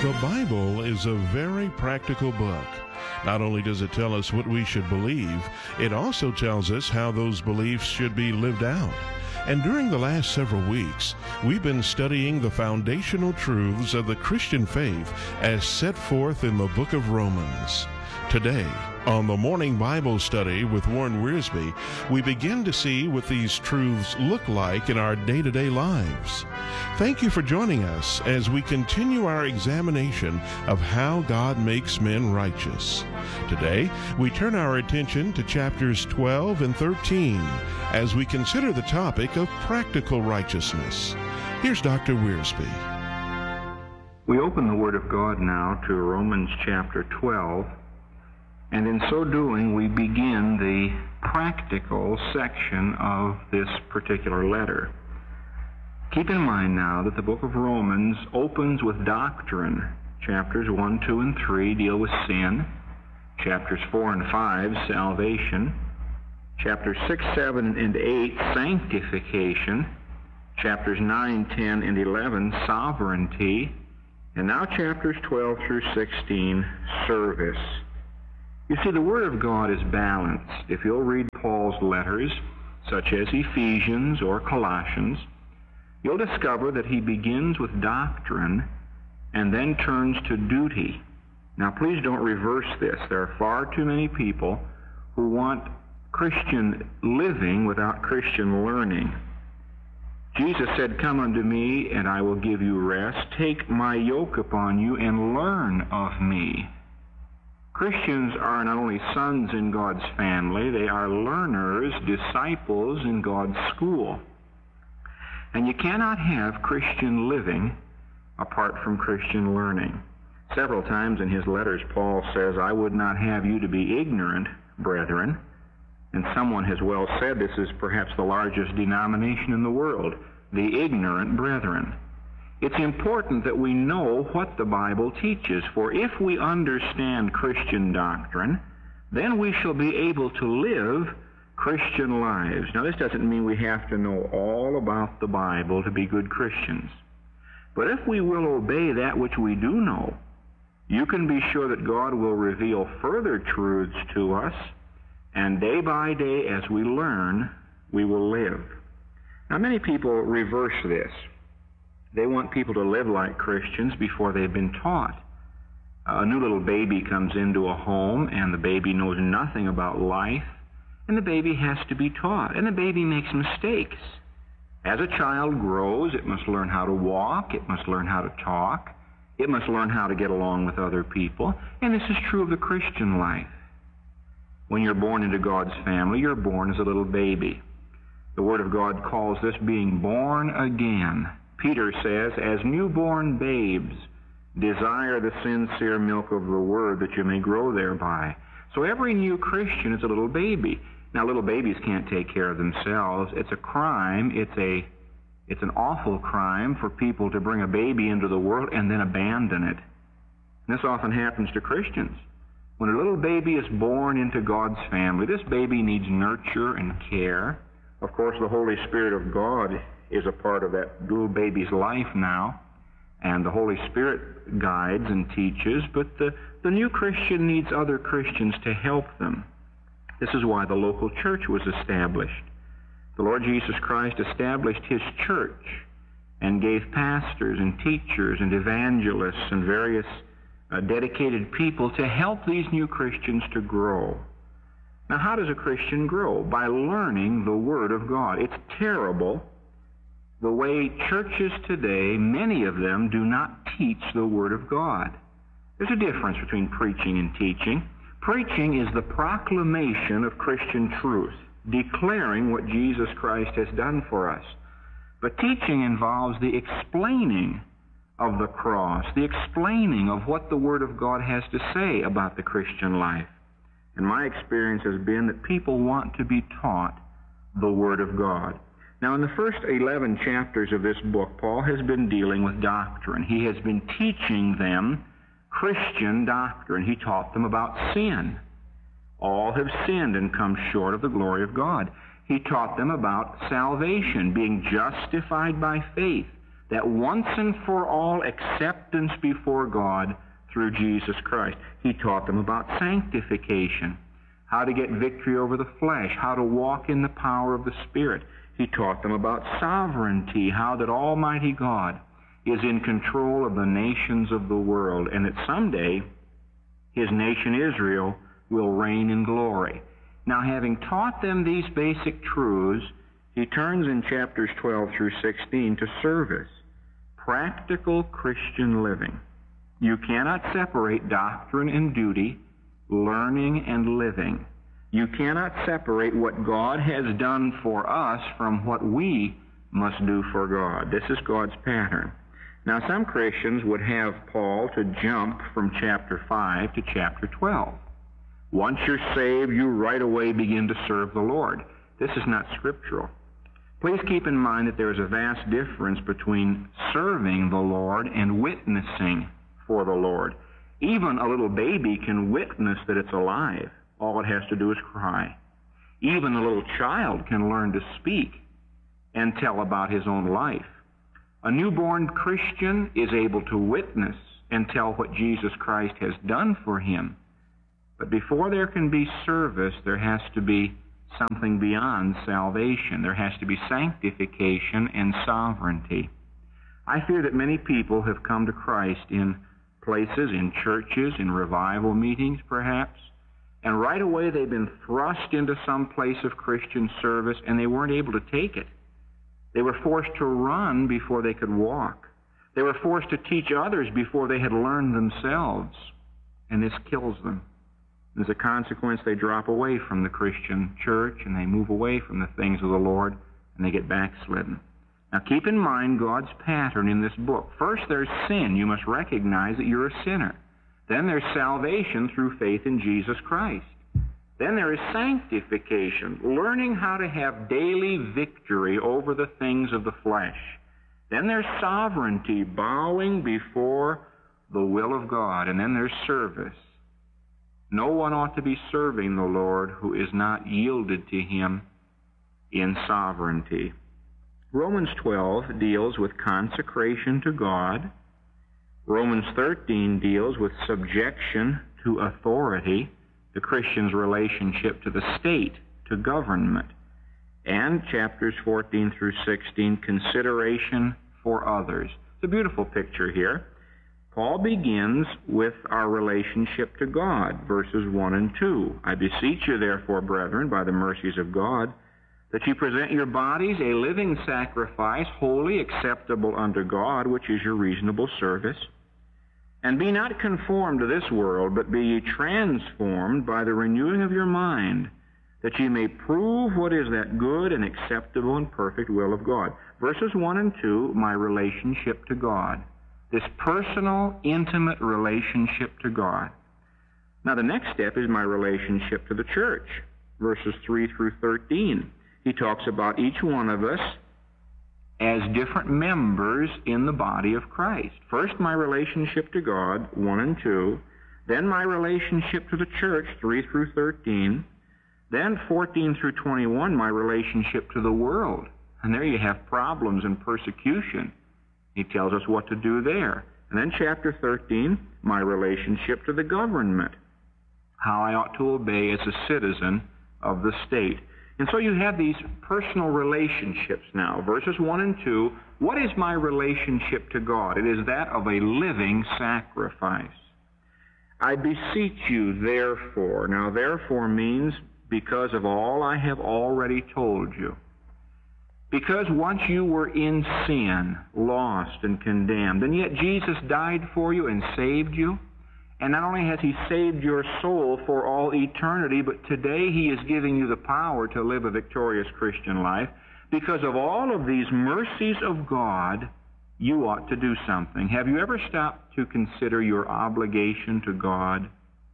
The Bible is a very practical book. Not only does it tell us what we should believe, it also tells us how those beliefs should be lived out. And during the last several weeks, we've been studying the foundational truths of the Christian faith as set forth in the book of Romans. Today, on the Morning Bible Study with Warren Wiersbe, we begin to see what these truths look like in our day-to-day lives. Thank you for joining us as we continue our examination of how God makes men righteous. Today, we turn our attention to chapters 12 and 13 as we consider the topic of practical righteousness. Here's Dr. Wiersbe. We open the Word of God now to Romans chapter 12. And in so doing, we begin the practical section of this particular letter. Keep in mind now that the book of Romans opens with doctrine. Chapters 1, 2, and 3 deal with sin. Chapters 4 and 5, salvation. Chapters 6, 7, and 8, sanctification. Chapters 9, 10, and 11, sovereignty. And now chapters 12 through 16, service. You see, the Word of God is balanced. If you'll read Paul's letters, such as Ephesians or Colossians, you'll discover that he begins with doctrine and then turns to duty. Now, please don't reverse this. There are far too many people who want Christian living without Christian learning. Jesus said, "Come unto me, and I will give you rest. Take my yoke upon you and learn of me." Christians are not only sons in God's family, they are learners, disciples in God's school. And you cannot have Christian living apart from Christian learning. Several times in his letters, Paul says, "I would not have you to be ignorant, brethren." And someone has well said this is perhaps the largest denomination in the world, the ignorant brethren. It's important that we know what the Bible teaches, for if we understand Christian doctrine, then we shall be able to live Christian lives. Now, this doesn't mean we have to know all about the Bible to be good Christians. But if we will obey that which we do know, you can be sure that God will reveal further truths to us, and day by day as we learn, we will live. Now, many people reverse this. They want people to live like Christians before they've been taught. A new little baby comes into a home, and the baby knows nothing about life, and the baby has to be taught, and the baby makes mistakes. As a child grows, it must learn how to walk, it must learn how to talk, it must learn how to get along with other people, and this is true of the Christian life. When you're born into God's family, you're born as a little baby. The Word of God calls this being born again. Peter says, "As newborn babes, desire the sincere milk of the Word that you may grow thereby." So every new Christian is a little baby. Now, little babies can't take care of themselves. It's a crime. It's an awful crime for people to bring a baby into the world and then abandon it. And this often happens to Christians. When a little baby is born into God's family, this baby needs nurture and care. Of course, the Holy Spirit of God is a part of that little baby's life now, and the Holy Spirit guides and teaches, but the new Christian needs other Christians to help them. This is why the local church was established. The Lord Jesus Christ established his church and gave pastors and teachers and evangelists and various dedicated people to help these new Christians to grow. Now, how does a Christian grow? By learning the Word of God. It's terrible the way churches today, many of them, do not teach the Word of God. There's a difference between preaching and teaching. Preaching is the proclamation of Christian truth, declaring what Jesus Christ has done for us. But teaching involves the explaining of the cross, the explaining of what the Word of God has to say about the Christian life. And my experience has been that people want to be taught the Word of God. Now, in the first 11 chapters of this book, Paul has been dealing with doctrine. He has been teaching them Christian doctrine. He taught them about sin. All have sinned and come short of the glory of God. He taught them about salvation, being justified by faith, that once and for all acceptance before God through Jesus Christ. He taught them about sanctification, how to get victory over the flesh, how to walk in the power of the Spirit. He taught them about sovereignty, how that Almighty God is in control of the nations of the world, and that someday His nation Israel will reign in glory. Now, having taught them these basic truths, he turns in chapters 12 through 16 to service, practical Christian living. You cannot separate doctrine and duty, learning and living. You cannot separate what God has done for us from what we must do for God. This is God's pattern. Now, some Christians would have Paul to jump from chapter 5 to chapter 12. Once you're saved, you right away begin to serve the Lord. This is not scriptural. Please keep in mind that there is a vast difference between serving the Lord and witnessing for the Lord. Even a little baby can witness that it's alive. All it has to do is cry. Even a little child can learn to speak and tell about his own life. A newborn Christian is able to witness and tell what Jesus Christ has done for him. But before there can be service, there has to be something beyond salvation. There has to be sanctification and sovereignty. I fear that many people have come to Christ in places, in churches, in revival meetings perhaps, and right away they've been thrust into some place of Christian service and they weren't able to take it. They were forced to run before they could walk. They were forced to teach others before they had learned themselves, and this kills them. As a consequence, they drop away from the Christian church and they move away from the things of the Lord and they get backslidden. Now keep in mind God's pattern in this book. First there's sin. You must recognize that you're a sinner. Then there's salvation through faith in Jesus Christ. Then there is sanctification, learning how to have daily victory over the things of the flesh. Then there's sovereignty, bowing before the will of God. And then there's service. No one ought to be serving the Lord who is not yielded to Him in sovereignty. Romans 12 deals with consecration to God. Romans 13 deals with subjection to authority, the Christian's relationship to the state, to government. And chapters 14 through 16, consideration for others. It's a beautiful picture here. Paul begins with our relationship to God, verses 1 and 2. I beseech you, therefore, brethren, by the mercies of God, that you present your bodies a living sacrifice, holy, acceptable unto God, which is your reasonable service. And be not conformed to this world, but be ye transformed by the renewing of your mind, that ye may prove what is that good and acceptable and perfect will of God. Verses 1 and 2, my relationship to God. This personal, intimate relationship to God. Now the next step is my relationship to the church. Verses 3 through 13. He talks about each one of us as different members in the body of Christ. First, my relationship to God, 1 and 2. Then my relationship to the church, 3 through 13. Then 14 through 21, my relationship to the world. And there you have problems and persecution. He tells us what to do there. And then chapter 13, my relationship to the government. How I ought to obey as a citizen of the state. And so you have these personal relationships now. Verses 1 and 2, what is my relationship to God? It is that of a living sacrifice. I beseech you, therefore. Now, therefore means because of all I have already told you. Because once you were in sin, lost and condemned, and yet Jesus died for you and saved you. And not only has He saved your soul for all eternity, but today He is giving you the power to live a victorious Christian life. Because of all of these mercies of God, you ought to do something. Have you ever stopped to consider your obligation to God?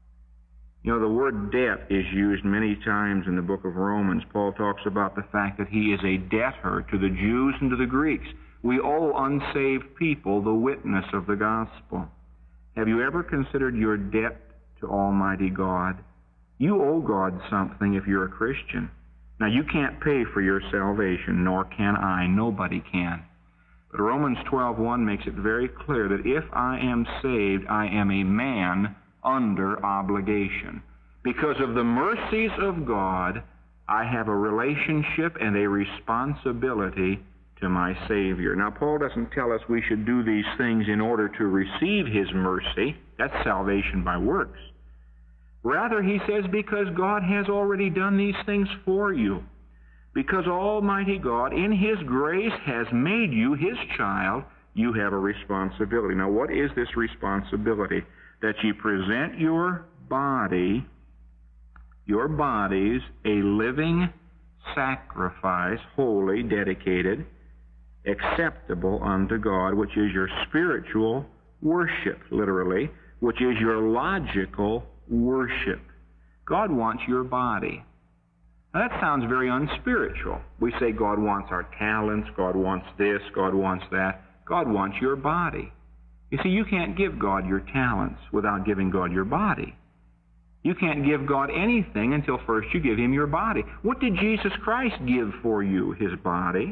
You know, the word debt is used many times in the book of Romans. Paul talks about the fact that he is a debtor to the Jews and to the Greeks. We owe unsaved people the witness of the gospel. Have you ever considered your debt to Almighty God? You owe God something if you're a Christian. Now, you can't pay for your salvation, nor can I. Nobody can. But Romans 12:1 makes it very clear that if I am saved, I am a man under obligation. Because of the mercies of God, I have a relationship and a responsibility to my Savior. Now, Paul doesn't tell us we should do these things in order to receive his mercy. That's salvation by works. Rather, he says, because God has already done these things for you. Because Almighty God, in his grace, has made you his child, you have a responsibility. Now, what is this responsibility? That you present your bodies, a living sacrifice, holy, dedicated, acceptable unto God, which is your spiritual worship, literally, which is your logical worship. God wants your body. Now that sounds very unspiritual. We say God wants our talents, God wants this, God wants that. God wants your body. You see, you can't give God your talents without giving God your body. You can't give God anything until first you give him your body. What did Jesus Christ give for you? His body,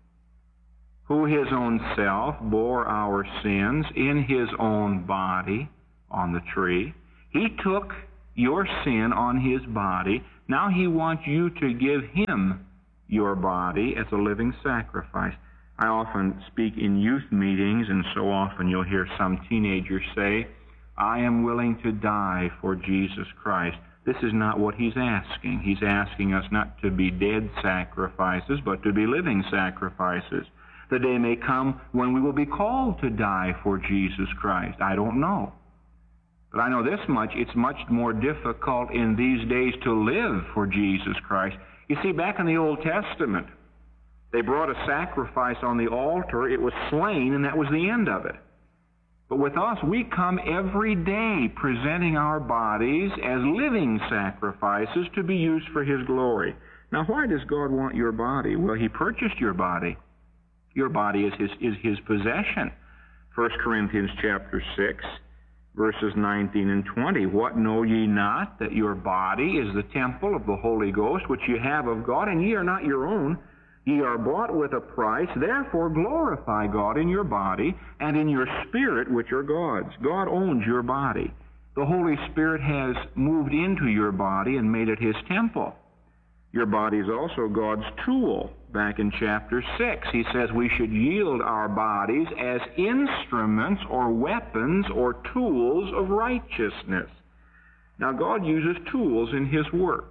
who his own self bore our sins in his own body on the tree. He took your sin on his body. Now he wants you to give him your body as a living sacrifice. I often speak in youth meetings, and so often you'll hear some teenagers say, I am willing to die for Jesus Christ. This is not what he's asking. He's asking us not to be dead sacrifices, but to be living sacrifices. The day may come when we will be called to die for Jesus Christ. I don't know. But I know this much, it's much more difficult in these days to live for Jesus Christ. You see, back in the Old Testament, they brought a sacrifice on the altar, it was slain, and that was the end of it. But with us, we come every day presenting our bodies as living sacrifices to be used for his glory. Now, why does God want your body? Well, he purchased your body. Your body is his possession. 1 Corinthians chapter 6, verses 19 and 20. What know ye not, that your body is the temple of the Holy Ghost, which ye have of God, and ye are not your own? Ye are bought with a price, therefore glorify God in your body and in your spirit, which are God's. God owns your body. The Holy Spirit has moved into your body and made it his temple. Your body is also God's tool. Back in chapter 6, he says we should yield our bodies as instruments or weapons or tools of righteousness. Now, God uses tools in his work.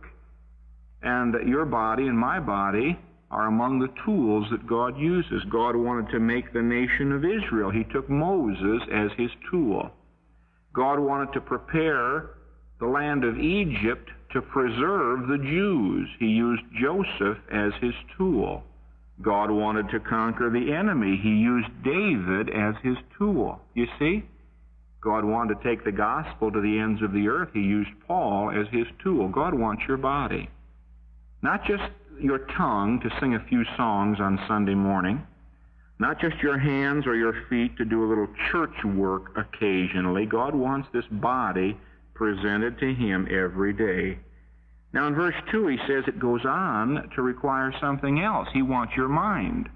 And your body and my body are among the tools that God uses. God wanted to make the nation of Israel. He took Moses as his tool. God wanted to prepare the land of Egypt to preserve the Jews. He used Joseph as his tool. God wanted to conquer the enemy. He used David as his tool. You see? God wanted to take the gospel to the ends of the earth. He used Paul as his tool. God wants your body. Not just your tongue to sing a few songs on Sunday morning. Not just your hands or your feet to do a little church work occasionally. God wants this body presented to him every day. Now in verse 2 he says it goes on to require something else. He wants your mind.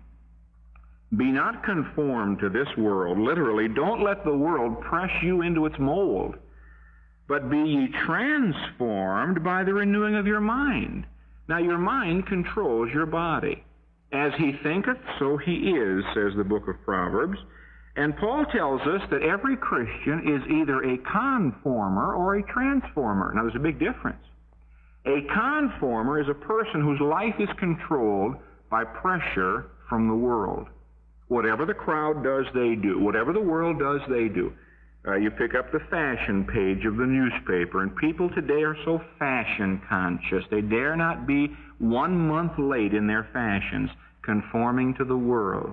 Be not conformed to this world. Literally, don't let the world press you into its mold, but be ye transformed by the renewing of your mind. Now your mind controls your body. As he thinketh, so he is, says the book of Proverbs. And Paul tells us that every Christian is either a conformer or a transformer. Now there's a big difference. A conformer is a person whose life is controlled by pressure from the world. Whatever the crowd does, they do. Whatever the world does, they do. You pick up the fashion page of the newspaper, and people today are so fashion conscious. They dare not be 1 month late in their fashions, conforming to the world.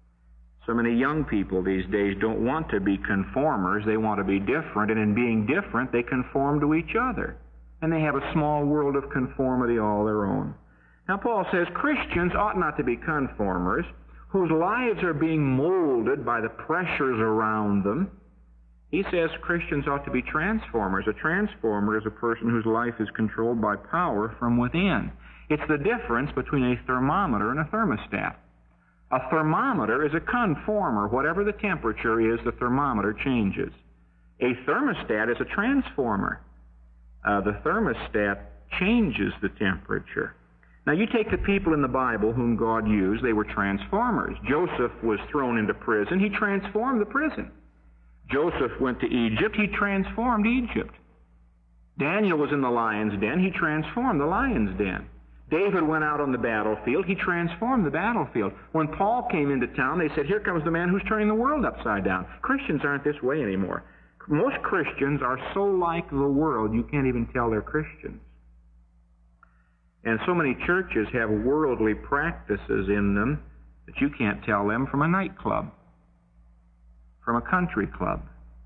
So many young people these days don't want to be conformers. They want to be different, and in being different, they conform to each other. And they have a small world of conformity all their own. Now, Paul says Christians ought not to be conformers, whose lives are being molded by the pressures around them. He says Christians ought to be transformers. A transformer is a person whose life is controlled by power from within. It's the difference between a thermometer and a thermostat. A thermometer is a conformer. Whatever the temperature is, the thermometer changes. A thermostat is a transformer. The thermostat changes the temperature. Now, you take the people in the Bible whom God used, they were transformers. Joseph was thrown into prison. He transformed the prison. Joseph went to Egypt. He transformed Egypt. Daniel was in the lion's den. He transformed the lion's den. David went out on the battlefield. He transformed the battlefield. When Paul came into town, they said, here comes the man who's turning the world upside down. Christians aren't this way anymore. Most Christians are so like the world, you can't even tell they're Christians. And so many churches have worldly practices in them that you can't tell them from a nightclub, from a country club.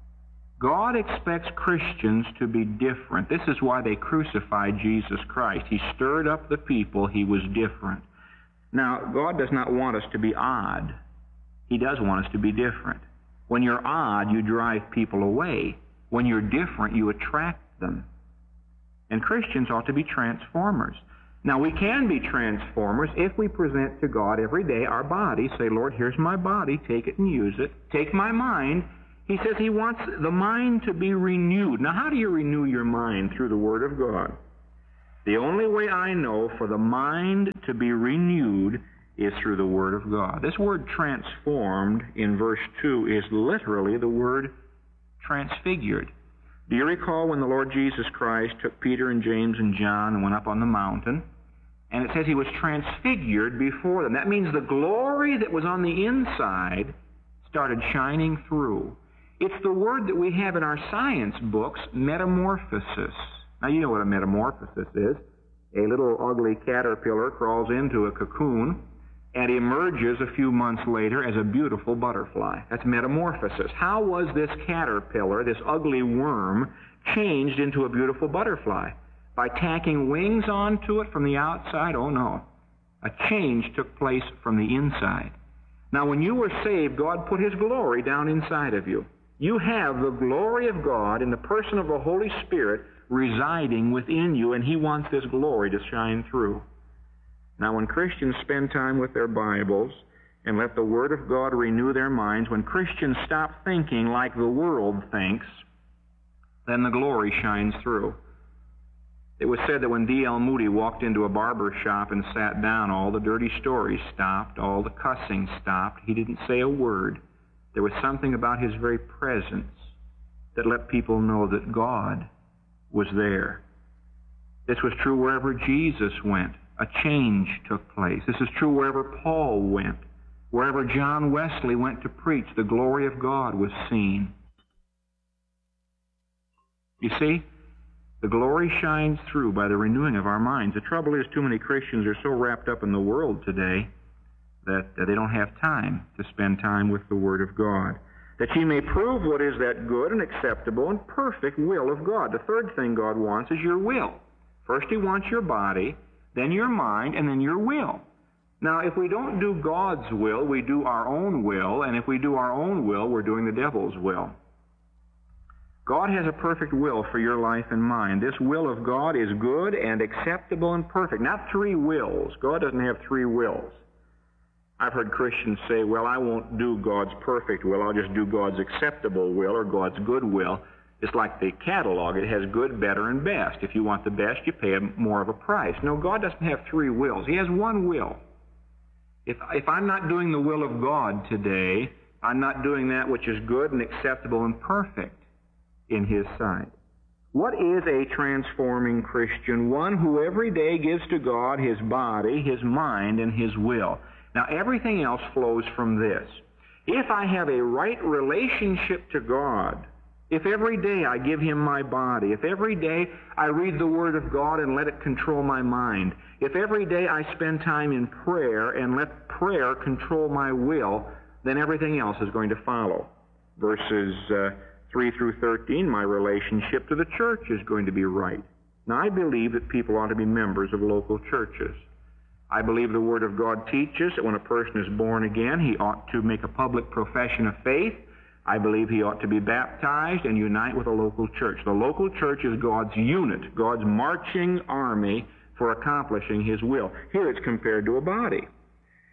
God expects Christians to be different. This is why they crucified Jesus Christ. He stirred up the people. He was different. Now, God does not want us to be odd. He does want us to be different. When you're odd, you drive people away. When you're different, you attract them. And Christians ought to be transformers. Now, we can be transformers if we present to God every day our body. Say, Lord, here's my body. Take it and use it. Take my mind. He says he wants the mind to be renewed. Now, how do you renew your mind? Through the Word of God. The only way I know for the mind to be renewed is through the Word of God. This word transformed in verse 2 is literally the word transfigured. Do you recall when the Lord Jesus Christ took Peter and James and John and went up on the mountain? And it says he was transfigured before them. That means the glory that was on the inside started shining through. It's the word that we have in our science books, metamorphosis. Now, you know what a metamorphosis is. A little ugly caterpillar crawls into a cocoon and emerges a few months later as a beautiful butterfly. That's metamorphosis. How was this caterpillar, this ugly worm, changed into a beautiful butterfly? By tacking wings onto it from the outside? Oh, no. A change took place from the inside. Now, when you were saved, God put His glory down inside of you. You have the glory of God in the person of the Holy Spirit residing within you, and He wants this glory to shine through. Now, when Christians spend time with their Bibles and let the Word of God renew their minds, when Christians stop thinking like the world thinks, then the glory shines through. It was said that when D.L. Moody walked into a barber shop and sat down, all the dirty stories stopped, all the cussing stopped. He didn't say a word. There was something about his very presence that let people know that God was there. This was true wherever Jesus went. A change took place. This is true wherever Paul went. Wherever John Wesley went to preach, the glory of God was seen. You see, the glory shines through by the renewing of our minds. The trouble is, too many Christians are so wrapped up in the world today that they don't have time to spend time with the Word of God. That ye may prove what is that good and acceptable and perfect will of God. The third thing God wants is your will. First He wants your body, then your mind, and then your will. Now, if we don't do God's will, we do our own will, and if we do our own will, we're doing the devil's will. God has a perfect will for your life and mine. This will of God is good and acceptable and perfect. Not three wills. God doesn't have three wills. I've heard Christians say, well, I won't do God's perfect will. I'll just do God's acceptable will or God's good will. It's like the catalog. It has good, better, and best. If you want the best, you pay more of a price. No, God doesn't have three wills. He has one will. If I'm not doing the will of God today, I'm not doing that which is good and acceptable and perfect in His sight. What is a transforming Christian? One who every day gives to God his body, his mind, and his will. Now, everything else flows from this. If I have a right relationship to God, if every day I give Him my body, if every day I read the Word of God and let it control my mind, if every day I spend time in prayer and let prayer control my will, then everything else is going to follow. Verses 3 through 13, my relationship to the church is going to be right. Now, I believe that people ought to be members of local churches. I believe the Word of God teaches that when a person is born again, he ought to make a public profession of faith. I believe he ought to be baptized and unite with a local church. The local church is God's unit, God's marching army for accomplishing His will. Here it's compared to a body.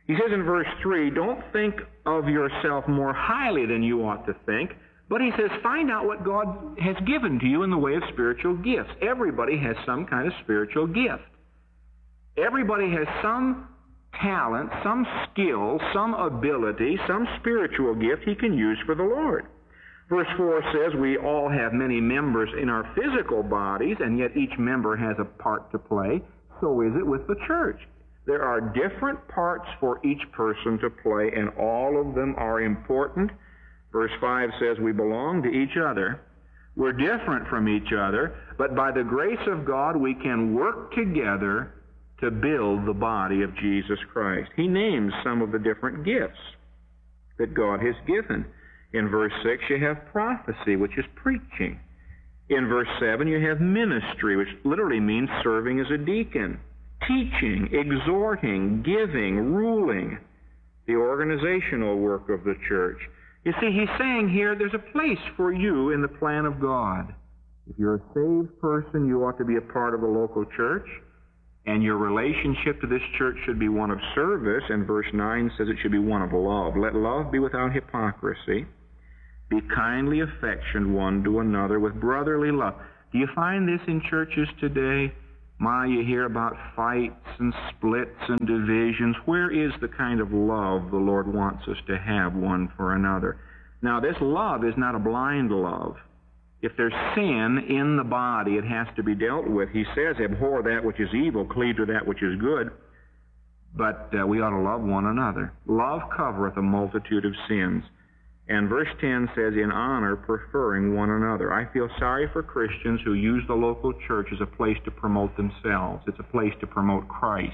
He says in verse 3, don't think of yourself more highly than you ought to think, but he says find out what God has given to you in the way of spiritual gifts. Everybody has some kind of spiritual gift. Everybody has some talent, some skill, some ability, some spiritual gift he can use for the Lord. Verse 4 says we all have many members in our physical bodies, and yet each member has a part to play. So is it with the church. There are different parts for each person to play, and all of them are important. Verse 5 says we belong to each other. We're different from each other, but by the grace of God we can work together to build the body of Jesus Christ. He names some of the different gifts that God has given. In verse 6 you have prophecy, which is preaching. In verse 7 you have ministry, which literally means serving as a deacon. Teaching, exhorting, giving, ruling, the organizational work of the church. You see, he's saying here there's a place for you in the plan of God. If you're a saved person, you ought to be a part of the local church, and your relationship to this church should be one of service, and verse 9 says it should be one of love. Let love be without hypocrisy. Be kindly affectioned one to another with brotherly love. Do you find this in churches today? You hear about fights and splits and divisions. Where is the kind of love the Lord wants us to have one for another? Now, this love is not a blind love. If there's sin in the body, it has to be dealt with. He says, abhor that which is evil, cleave to that which is good. But we ought to love one another. Love covereth a multitude of sins. And verse 10 says, in honor, preferring one another. I feel sorry for Christians who use the local church as a place to promote themselves. It's a place to promote Christ.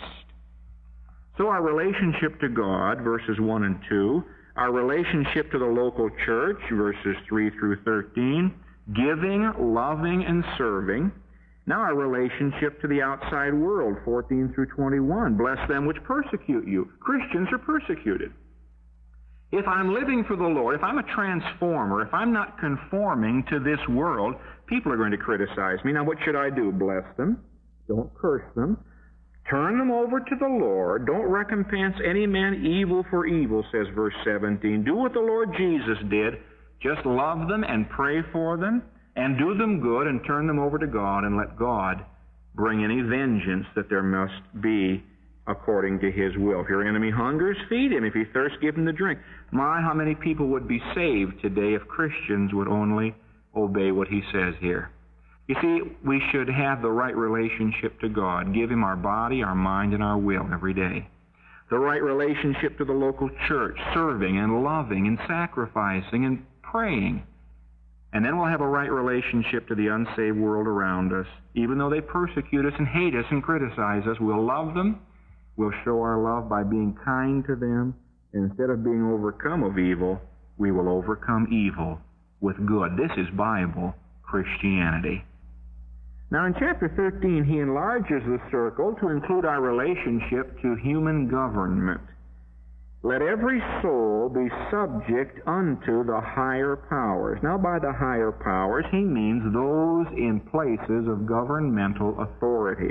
So our relationship to God, verses 1 and 2, our relationship to the local church, verses 3 through 13, giving, loving, and serving. Now our relationship to the outside world, 14 through 21. Bless them which persecute you. Christians are persecuted. If I'm living for the Lord, if I'm a transformer, if I'm not conforming to this world, people are going to criticize me. Now what should I do? Bless them. Don't curse them. Turn them over to the Lord. Don't recompense any man evil for evil, says verse 17. Do what the Lord Jesus did. Just love them and pray for them and do them good and turn them over to God and let God bring any vengeance that there must be according to His will. If your enemy hungers, feed him. If he thirsts, give him to drink. How many people would be saved today if Christians would only obey what He says here? You see, we should have the right relationship to God. Give Him our body, our mind, and our will every day. The right relationship to the local church, serving and loving and sacrificing and praying. And then we'll have a right relationship to the unsaved world around us. Even though they persecute us and hate us and criticize us, we'll love them. We'll show our love by being kind to them. And instead of being overcome of evil, we will overcome evil with good. This is Bible Christianity. Now in chapter 13, he enlarges the circle to include our relationship to human government. Let every soul be subject unto the higher powers. Now by the higher powers, he means those in places of governmental authority.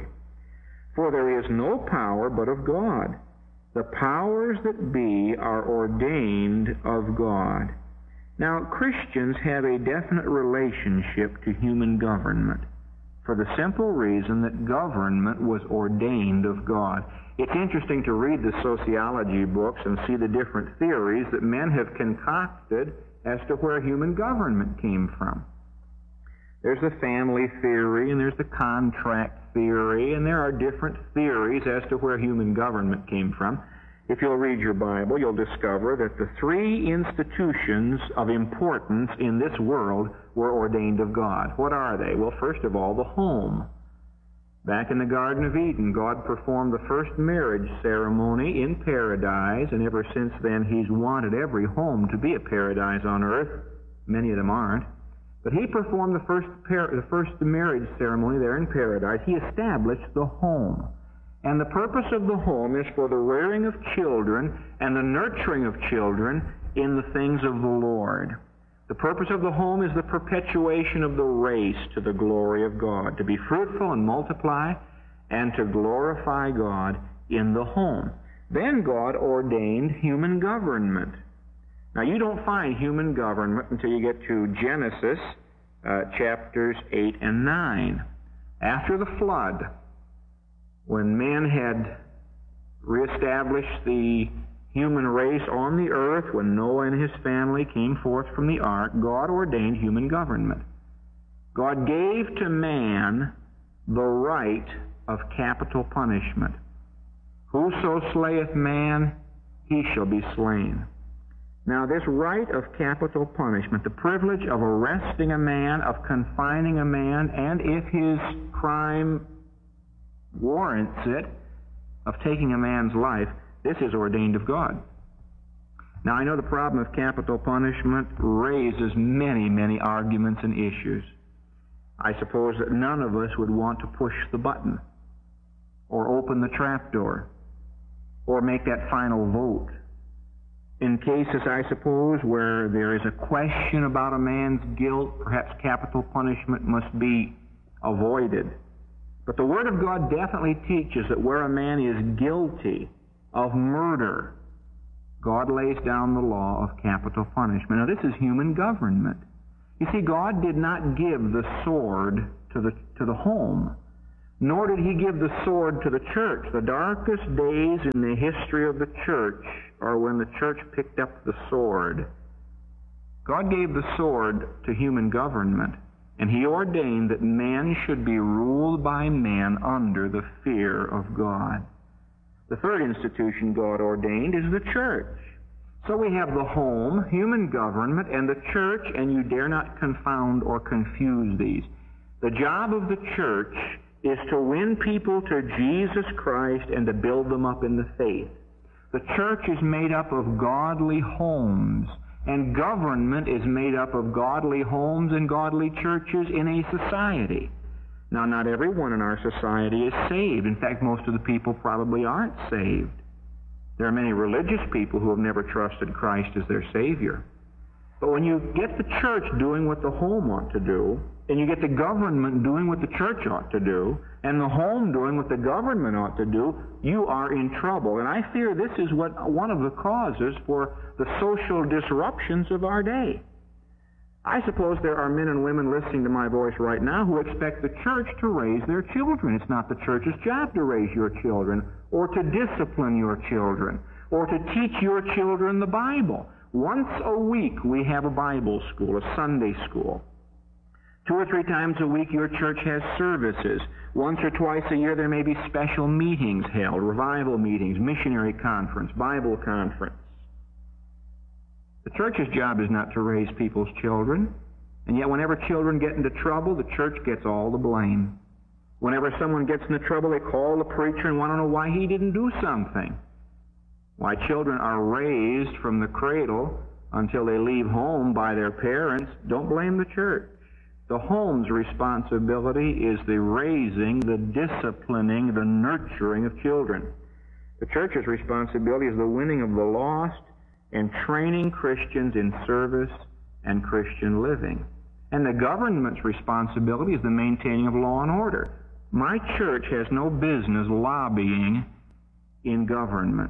For there is no power but of God. The powers that be are ordained of God. Now, Christians have a definite relationship to human government for the simple reason that government was ordained of God. It's interesting to read the sociology books and see the different theories that men have concocted as to where human government came from. There's the family theory, and there's the contract theory, and there are different theories as to where human government came from. If you'll read your Bible, you'll discover that the three institutions of importance in this world were ordained of God. What are they? Well, first of all, the home. Back in the Garden of Eden, God performed the first marriage ceremony in paradise, and ever since then He's wanted every home to be a paradise on earth. Many of them aren't. But He performed the first marriage ceremony there in paradise. He established the home. And the purpose of the home is for the rearing of children and the nurturing of children in the things of the Lord. The purpose of the home is the perpetuation of the race to the glory of God, to be fruitful and multiply and to glorify God in the home. Then God ordained human government. Now, you don't find human government until you get to Genesis chapters 8 and 9. After the flood, when man had reestablished the human race on the earth, when Noah and his family came forth from the ark, God ordained human government. God gave to man the right of capital punishment. Whoso slayeth man, he shall be slain. Now, this right of capital punishment, the privilege of arresting a man, of confining a man, and if his crime warrants it, of taking a man's life, this is ordained of God. Now, I know the problem of capital punishment raises many, many arguments and issues. I suppose that none of us would want to push the button, or open the trapdoor, or make that final vote. In cases, I suppose, where there is a question about a man's guilt, perhaps capital punishment must be avoided. But the Word of God definitely teaches that where a man is guilty of murder, God lays down the law of capital punishment. Now, this is human government. You see, God did not give the sword to the home, nor did he give the sword to the church. The darkest days in the history of the church are when the church picked up the sword. God gave the sword to human government, and he ordained that man should be ruled by man under the fear of God. The third institution God ordained is the church. So we have the home, human government, and the church, and you dare not confound or confuse these. The job of the church is to win people to Jesus Christ and to build them up in the faith. The church is made up of godly homes, and government is made up of godly homes and godly churches in a society. Now, not everyone in our society is saved. In fact, most of the people probably aren't saved. There are many religious people who have never trusted Christ as their Savior. But when you get the church doing what the home ought to do, and you get the government doing what the church ought to do, and the home doing what the government ought to do, you are in trouble. And I fear this is one of the causes for the social disruptions of our day. I suppose there are men and women listening to my voice right now who expect the church to raise their children. It's not the church's job to raise your children, or to discipline your children, or to teach your children the Bible. Once a week we have a Bible school, a Sunday school. 2 or 3 times a week your church has services. Once or twice a year there may be special meetings held, revival meetings, missionary conference, Bible conference. The church's job is not to raise people's children, and yet whenever children get into trouble, the church gets all the blame. Whenever someone gets into trouble, they call the preacher and want to know why he didn't do something. Why children are raised from the cradle until they leave home by their parents, don't blame the church. The home's responsibility is the raising, the disciplining, the nurturing of children. The church's responsibility is the winning of the lost and training Christians in service and Christian living. And the government's responsibility is the maintaining of law and order. My church has no business lobbying in government.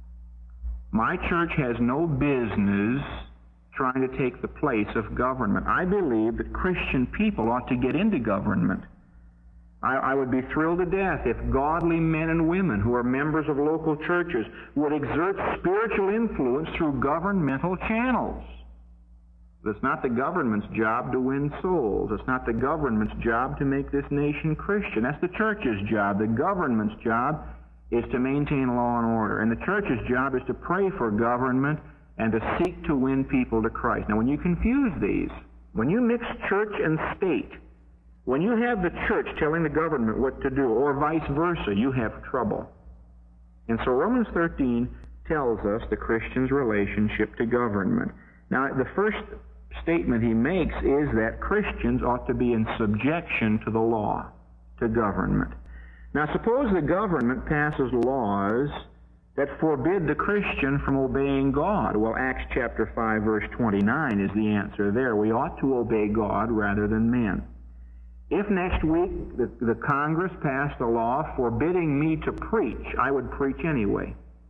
My church has no business trying to take the place of government. I believe that Christian people ought to get into government. I would be thrilled to death if godly men and women who are members of local churches would exert spiritual influence through governmental channels. It's not the government's job to win souls. It's not the government's job to make this nation Christian. That's the church's job. The government's job is to maintain law and order. And the church's job is to pray for government and to seek to win people to Christ. Now, when you confuse these, when you mix church and state, when you have the church telling the government what to do, or vice versa, you have trouble. And so Romans 13 tells us the Christian's relationship to government. Now, the first statement he makes is that Christians ought to be in subjection to the law, to government. Now, suppose the government passes laws that forbid the Christian from obeying God. Well, Acts chapter 5, verse 29 is the answer there. We ought to obey God rather than men. If next week the Congress passed a law forbidding me to preach, I would preach anyway.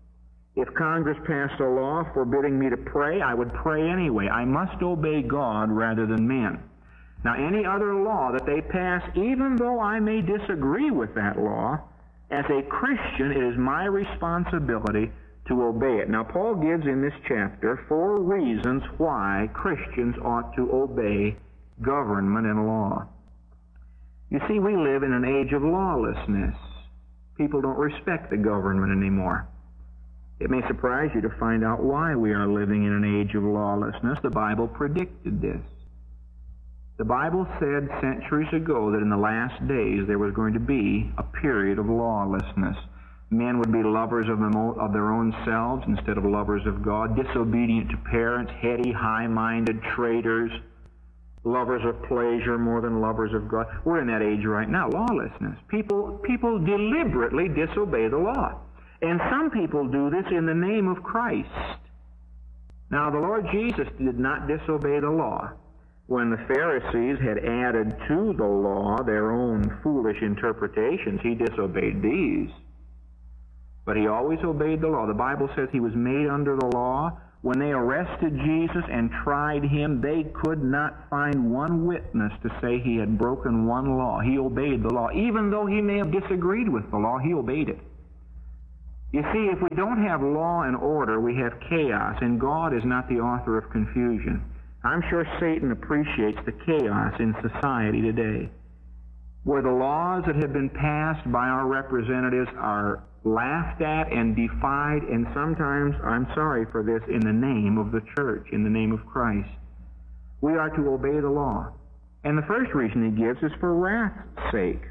If Congress passed a law forbidding me to pray, I would pray anyway. I must obey God rather than men. Now, any other law that they pass, even though I may disagree with that law, as a Christian, it is my responsibility to obey it. Now, Paul gives in this chapter 4 reasons why Christians ought to obey government and law. You see, we live in an age of lawlessness. People don't respect the government anymore. It may surprise you to find out why we are living in an age of lawlessness. The Bible predicted this. The Bible said centuries ago that in the last days there was going to be a period of lawlessness. Men would be lovers of their own selves instead of lovers of God, disobedient to parents, heady, high-minded traitors, lovers of pleasure more than lovers of God. We're in that age right now, lawlessness. People deliberately disobey the law. And some people do this in the name of Christ. Now, the Lord Jesus did not disobey the law. When the Pharisees had added to the law their own foolish interpretations, he disobeyed these. But he always obeyed the law. The Bible says he was made under the law. When they arrested Jesus and tried him, they could not find one witness to say he had broken one law. He obeyed the law. Even though he may have disagreed with the law, he obeyed it. You see, if we don't have law and order, we have chaos, and God is not the author of confusion. I'm sure Satan appreciates the chaos in society today, where the laws that have been passed by our representatives are laughed at and defied, and sometimes, I'm sorry for this, in the name of the church, in the name of Christ. We are to obey the law. And the first reason he gives is for wrath's sake.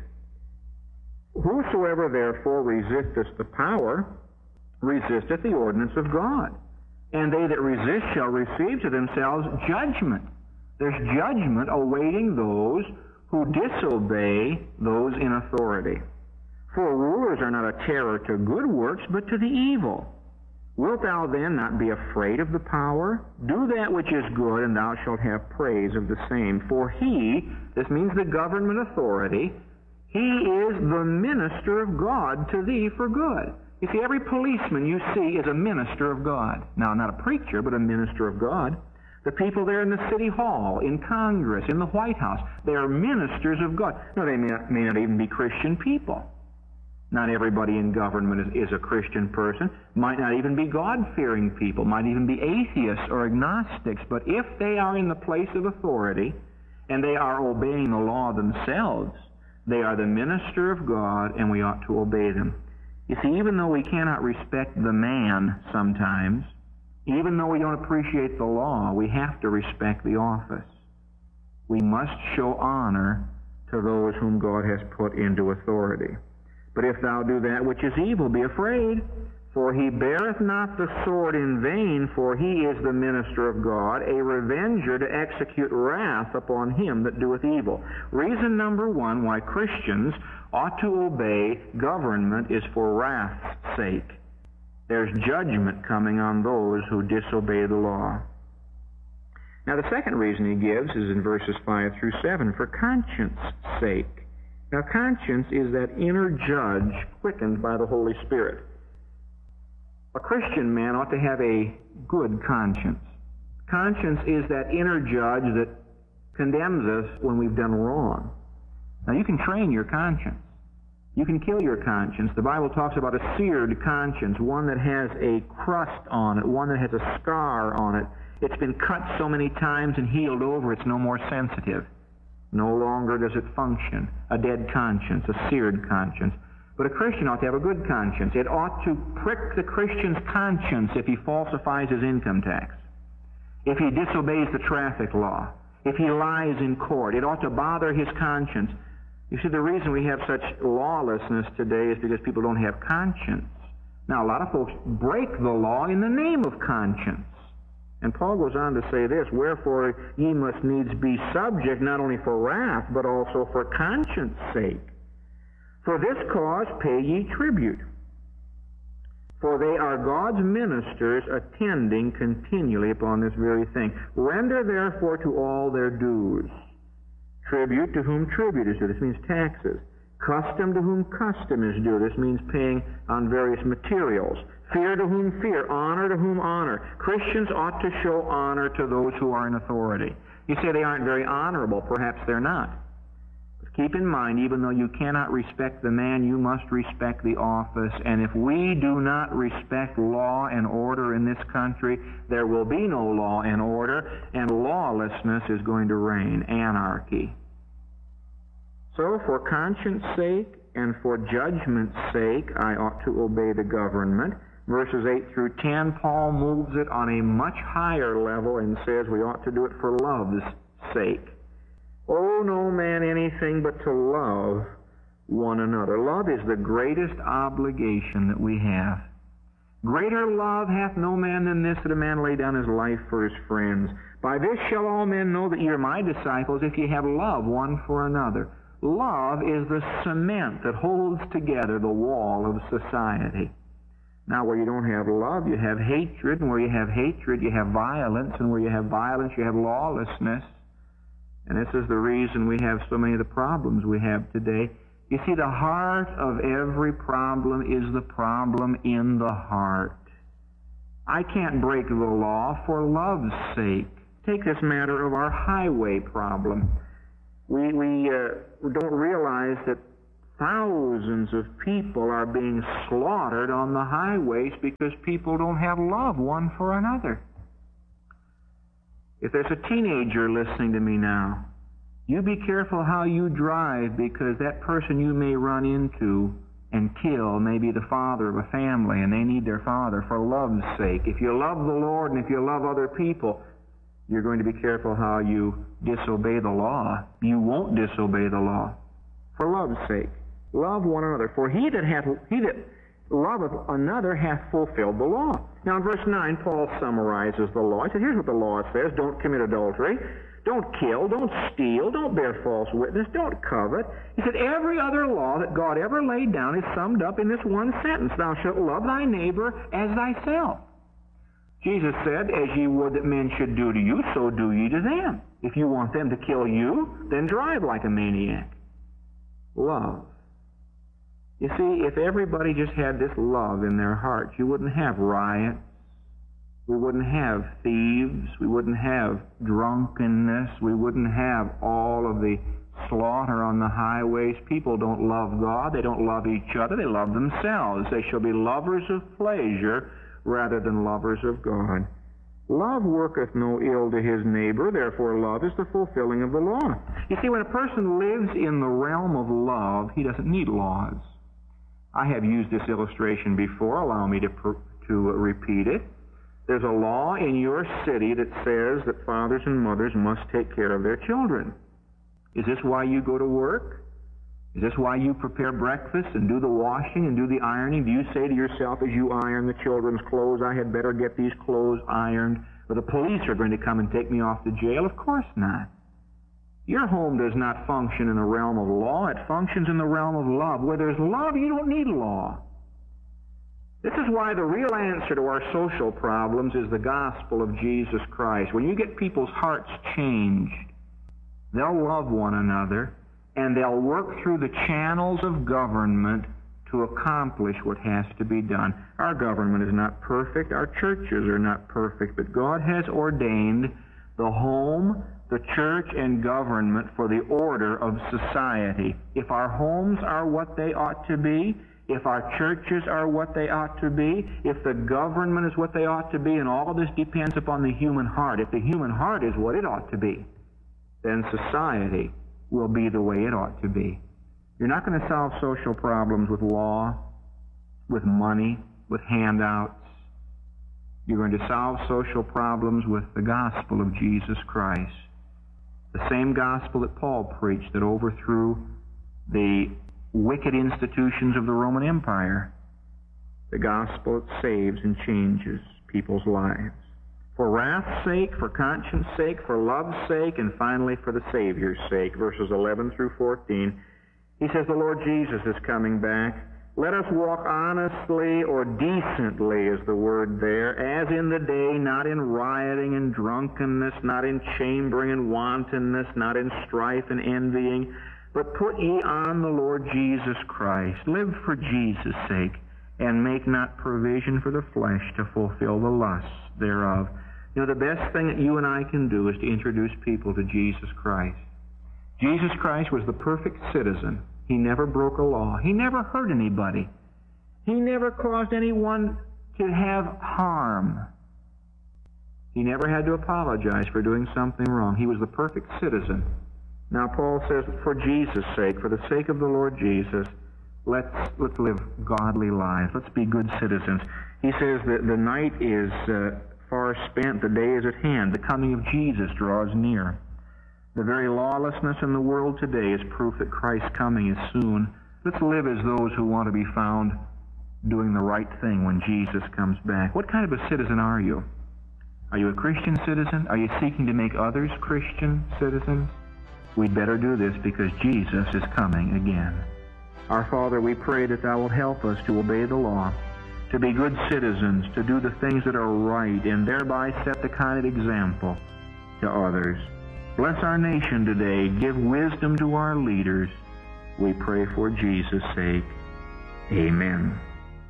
Whosoever therefore resisteth the power, resisteth the ordinance of God. And they that resist shall receive to themselves judgment. There's judgment awaiting those who disobey those in authority. For rulers are not a terror to good works, but to the evil. Wilt thou then not be afraid of the power? Do that which is good, and thou shalt have praise of the same. For he, this means the government authority, he is the minister of God to thee for good. You see, every policeman you see is a minister of God. Now, not a preacher, but a minister of God. The people there in the city hall, in Congress, in the White House, they are ministers of God. No, they may not even be Christian people. Not everybody in government is a Christian person. Might not even be God-fearing people. Might even be atheists or agnostics. But if they are in the place of authority and they are obeying the law themselves, they are the minister of God, and we ought to obey them. You see, even though we cannot respect the man sometimes, even though we don't appreciate the law, we have to respect the office. We must show honor to those whom God has put into authority. But if thou do that which is evil, be afraid, for he beareth not the sword in vain, for he is the minister of God, a revenger to execute wrath upon him that doeth evil. Reason number one why Christians ought to obey government is for wrath's sake. There's judgment coming on those who disobey the law. Now, the second reason he gives is in verses 5 through 7, for conscience sake. Now, conscience is that inner judge quickened by the Holy Spirit. A Christian man ought to have a good conscience. Conscience is that inner judge that condemns us when we've done wrong. Now, you can train your conscience. You can kill your conscience. The Bible talks about a seared conscience, one that has a crust on it, one that has a scar on it. It's been cut so many times and healed over, it's no more sensitive. No longer does it function. A dead conscience, a seared conscience. But a Christian ought to have a good conscience. It ought to prick the Christian's conscience if he falsifies his income tax, if he disobeys the traffic law, if he lies in court. It ought to bother his conscience. You see, the reason we have such lawlessness today is because people don't have conscience. Now, a lot of folks break the law in the name of conscience. And Paul goes on to say this, wherefore ye must needs be subject not only for wrath, but also for conscience sake. For this cause pay ye tribute. For they are God's ministers attending continually upon this very thing. Render therefore to all their dues. Tribute to whom tribute is due. This means taxes. Custom to whom custom is due. This means paying on various materials. Fear to whom fear, honor to whom honor. Christians ought to show honor to those who are in authority. You say they aren't very honorable. Perhaps they're not. But keep in mind, even though you cannot respect the man, you must respect the office. And if we do not respect law and order in this country, there will be no law and order, and lawlessness is going to reign, anarchy. So, for conscience sake and for judgment's sake, I ought to obey the government. Verses 8 through 10, Paul moves it on a much higher level and says we ought to do it for love's sake. Owe no man anything but to love one another. Love is the greatest obligation that we have. Greater love hath no man than this, that a man lay down his life for his friends. By this shall all men know that ye are my disciples, if ye have love one for another. Love is the cement that holds together the wall of society. Now, where you don't have love, you have hatred, and where you have hatred, you have violence, and where you have violence, you have lawlessness. And this is the reason we have so many of the problems we have today. You see, the heart of every problem is the problem in the heart. I can't break the law for love's sake. Take this matter of our highway problem. We don't realize that thousands of people are being slaughtered on the highways because people don't have love one for another. If there's a teenager listening to me now, you be careful how you drive, because that person you may run into and kill may be the father of a family, and they need their father for love's sake. If you love the Lord and if you love other people, you're going to be careful how you disobey the law. You won't disobey the law for love's sake. Love one another. For he that loveth another hath fulfilled the law. Now in verse 9, Paul summarizes the law. He said, here's what the law says. Don't commit adultery. Don't kill. Don't steal. Don't bear false witness. Don't covet. He said, every other law that God ever laid down is summed up in this one sentence. Thou shalt love thy neighbor as thyself. Jesus said, as ye would that men should do to you, so do ye to them. If you want them to kill you, then drive like a maniac. Love. You see, if everybody just had this love in their hearts, you wouldn't have riots. We wouldn't have thieves. We wouldn't have drunkenness. We wouldn't have all of the slaughter on the highways. People don't love God. They don't love each other. They love themselves. They shall be lovers of pleasure rather than lovers of God. Love worketh no ill to his neighbor, therefore love is the fulfilling of the law. You see, when a person lives in the realm of love, he doesn't need laws. I have used this illustration before. Allow me to repeat it. There's a law in your city that says that fathers and mothers must take care of their children. Is this why you go to work? Is this why you prepare breakfast and do the washing and do the ironing? Do you say to yourself as you iron the children's clothes, I had better get these clothes ironed, or the police are going to come and take me off to jail? Of course not. Your home does not function in the realm of law. It functions in the realm of love. Where there's love, you don't need law. This is why the real answer to our social problems is the gospel of Jesus Christ. When you get people's hearts changed, they'll love one another, and they'll work through the channels of government to accomplish what has to be done. Our government is not perfect. Our churches are not perfect. But God has ordained the home, the church, and government for the order of society. If our homes are what they ought to be, if our churches are what they ought to be, if the government is what they ought to be, and all of this depends upon the human heart. If the human heart is what it ought to be, then society will be the way it ought to be. You're not going to solve social problems with law, with money, with handouts. You're going to solve social problems with the gospel of Jesus Christ. The same gospel that Paul preached that overthrew the wicked institutions of the Roman Empire. The gospel that saves and changes people's lives. For wrath's sake, for conscience sake, for love's sake, and finally for the Savior's sake. Verses 11 through 14. He says, the Lord Jesus is coming back. Let us walk honestly, or decently is the word there, as in the day, not in rioting and drunkenness, not in chambering and wantonness, not in strife and envying, but put ye on the Lord Jesus Christ. Live for Jesus' sake. and make not provision for the flesh to fulfill the lusts thereof. You know, the best thing that you and I can do is to introduce people to Jesus Christ. Jesus Christ was the perfect citizen. He never broke a law. He never hurt anybody. He never caused anyone to have harm. He never had to apologize for doing something wrong. He was the perfect citizen. Now Paul says, for Jesus' sake, for the sake of the Lord Jesus, let's live godly lives. Let's be good citizens. He says that the night is far spent, the day is at hand. The coming of Jesus draws near. The very lawlessness in the world today is proof that Christ's coming is soon. Let's live as those who want to be found doing the right thing when Jesus comes back. What kind of a citizen are you? Are you a Christian citizen? Are you seeking to make others Christian citizens? We'd better do this because Jesus is coming again. Our Father, we pray that Thou wilt help us to obey the law, to be good citizens, to do the things that are right, and thereby set the kind of example to others. Bless our nation today. Give wisdom to our leaders. We pray for Jesus' sake. Amen.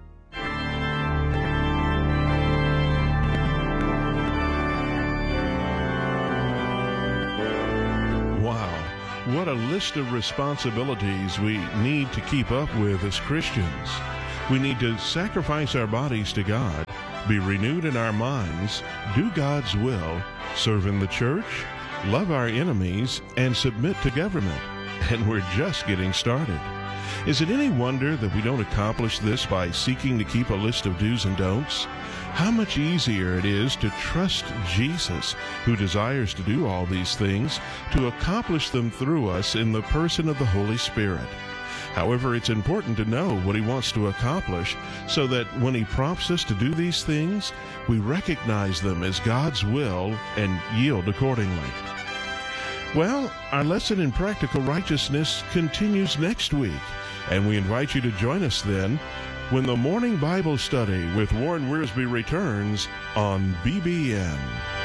What a list of responsibilities we need to keep up with as Christians. We need to sacrifice our bodies to God, be renewed in our minds, do God's will, serve in the church, love our enemies, and submit to government. And we're just getting started. Is it any wonder that we don't accomplish this by seeking to keep a list of do's and don'ts? How much easier it is to trust Jesus, who desires to do all these things, to accomplish them through us in the person of the Holy Spirit. However, it's important to know what He wants to accomplish so that when He prompts us to do these things, we recognize them as God's will and yield accordingly. Well, our lesson in practical righteousness continues next week, and we invite you to join us then when the Morning Bible Study with Warren Wiersbe returns on BBN.